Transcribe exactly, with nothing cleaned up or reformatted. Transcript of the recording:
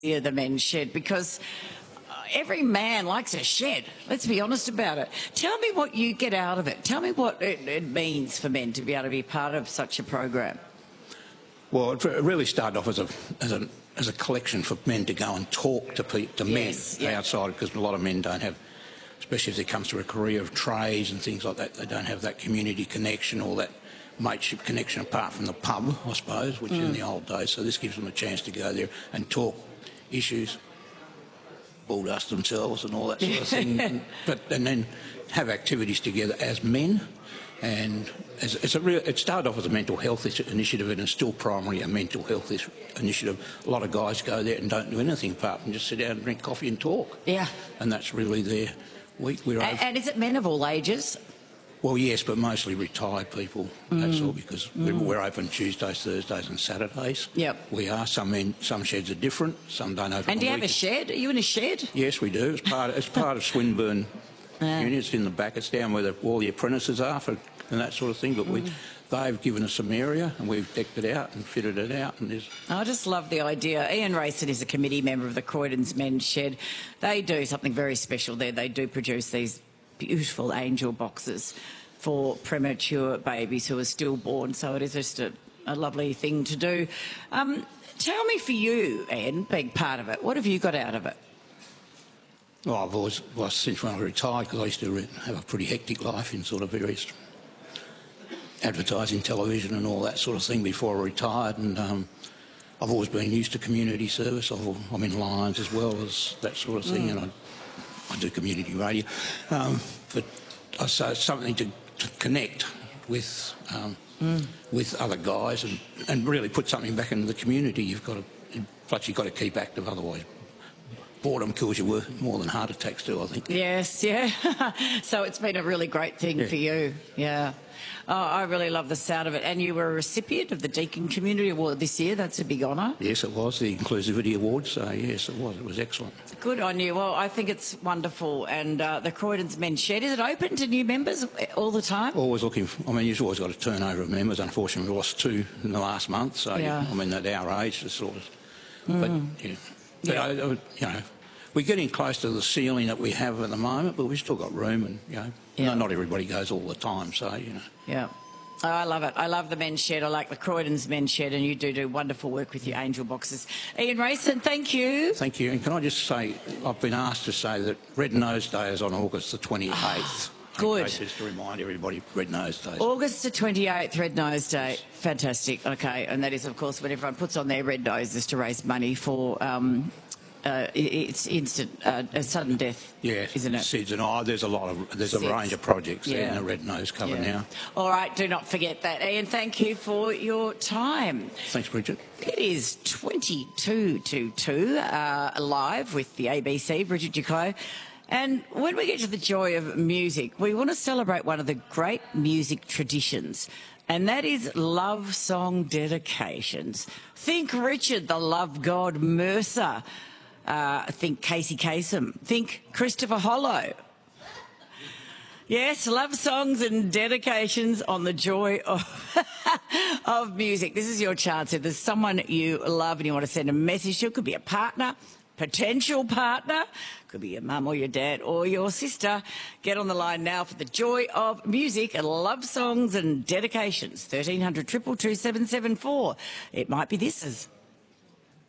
the men's shed, because every man likes a shed. Let's be honest about it. Tell me what you get out of it. Tell me what it, it means for men to be able to be part of such a program. Well, it really started off as a as a as a collection for men to go and talk to pe to Yes, men yeah. outside, because a lot of men don't have, especially if it comes to a career of trades and things like that, they don't have that community connection or that mateship connection apart from the pub, I suppose, which mm. in the old days. So this gives them a chance to go there and talk issues, bull dust themselves and all that sort of thing. and, but and then have activities together as men. And as, it's a real, it started off as a mental health initiative, and it's still primarily a mental health initiative. A lot of guys go there and don't do anything apart from just sit down and drink coffee and talk. Yeah. And that's really their week. We're and, and is it men of all ages? Well, yes, but mostly retired people, mm. that's all, because mm. we're, we're open Tuesdays, Thursdays and Saturdays. Yep. We are. Some men, some sheds are different, some don't open. And do you have a shed? Are you in a shed? Yes, we do. It's part of, it's part of Swinburne uh. Uni. It's in the back. It's down where the, all the apprentices are for, and that sort of thing. But mm. we, they've given us some area and we've decked it out and fitted it out. And there's... I just love the idea. Ian Rayson is a committee member of the Croydon's Men's Shed. They do something very special there. They do produce these beautiful angel boxes for premature babies who are stillborn, so it is just a, a lovely thing to do. Um, tell me, for you, Ian, being part of it, what have you got out of it? Well, I've always, well, since when I retired, because I used to have a pretty hectic life in sort of various advertising, television and all that sort of thing before I retired, and um, I've always been used to community service. I've, I'm in Lions as well as that sort of thing, mm. and I, I do community radio. Um, but I say it's something to to connect with um, mm. with other guys and, and really put something back into the community. You've got to, plus you've got to keep active, otherwise boredom kills you more than heart attacks do, I think. Yes, yeah. So it's been a really great thing yeah. for you, yeah. Oh, I really love the sound of it. And you were a recipient of the Deakin Community Award this year. That's a big honour. Yes, it was, the Inclusivity Award, so yes, it was. It was excellent. Good on you. Well, I think it's wonderful. And uh, the Croydon's Men's Shed, is it open to new members all the time? Always looking for, I mean, you've always got a turnover of members. Unfortunately, we lost two in the last month, so, yeah. I mean, at our age, it's sort of... Mm. But, yeah. But yeah. I, I, you know, we're getting close to the ceiling that we have at the moment, but we've still got room, and, you know, yeah. not, not everybody goes all the time, so, you know. Yeah. Oh, I love it. I love the Men's Shed. I like the Croydon's Men's Shed, and you do do wonderful work with your angel boxes. Ian Rayson, thank you. Thank you. And can I just say, I've been asked to say that Red Nose Day is on August the twenty-eighth. Good. Okay, just to remind everybody, Red Nose Day. August the twenty-eighth, Red Nose Day. Fantastic. Okay, and that is, of course, when everyone puts on their red noses to raise money for... Um, Uh, it's instant, uh, a sudden death, yeah, isn't it? SIDS and oh, there's a lot of, there's SIDS. a range of projects yeah. there in the Red Nose cover yeah. now. All right, do not forget that. Ian, thank you for your time. Thanks, Bridget. It is twenty-two to two, uh, live with the A B C, Bridget Duclos. And when we get to the joy of music, we want to celebrate one of the great music traditions, and that is love song dedications. Think Richard, the love god Mercer. Uh, think Casey Kasem. Think Christopher Hollow. Yes, love songs and dedications on the joy of, of music. This is your chance. If there's someone you love and you want to send a message to, it could be a partner, potential partner, could be your mum or your dad or your sister. Get on the line now for the joy of music and love songs and dedications. thirteen hundred, two two two, seven seven four. It might be this.